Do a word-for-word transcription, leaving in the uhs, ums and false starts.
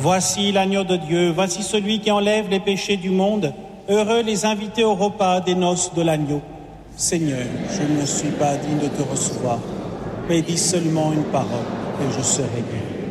Voici l'agneau de Dieu, voici celui qui enlève les péchés du monde. Heureux les invités au repas des noces de l'agneau. Seigneur, je ne suis pas digne de te recevoir, mais dis seulement une parole et je serai guéri.